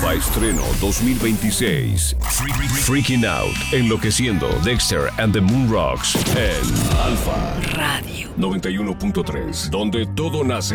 Alpha estreno 2026. Freaking Out, enloqueciendo, Dexter and the Moon Rocks en Alpha Radio 91.3, donde todo nace.